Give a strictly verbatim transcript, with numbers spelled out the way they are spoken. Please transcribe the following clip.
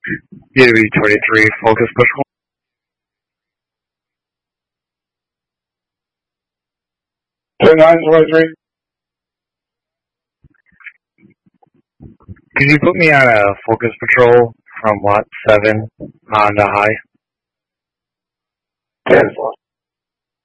D W twenty-three, Focus Patrol. twenty-nine, twenty-three. Could you put me on a Focus Patrol from Lot seven on the high? ten four.